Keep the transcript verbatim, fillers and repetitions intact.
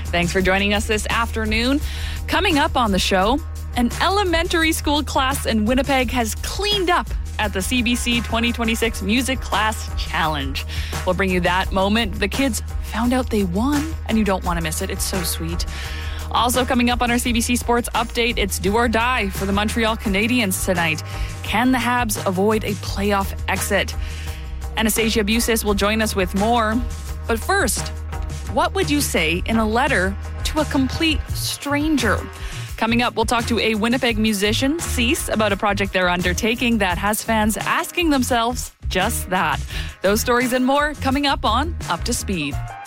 Thanks for joining us this afternoon. Coming up on the show, an elementary school class in Winnipeg has cleaned up at the C B C twenty twenty-six Music Class Challenge. We'll bring you that moment. The kids found out they won, and you don't want to miss it. It's so sweet. Also coming up on our C B C Sports Update, it's do or die for the Montreal Canadiens tonight. Can the Habs avoid a playoff exit? Anastasia Busis will join us with more. But first, what would you say in a letter to a complete stranger? Coming up, we'll talk to a Winnipeg musician, Cease, about a project they're undertaking that has fans asking themselves just that. Those stories and more coming up on Up to Speed.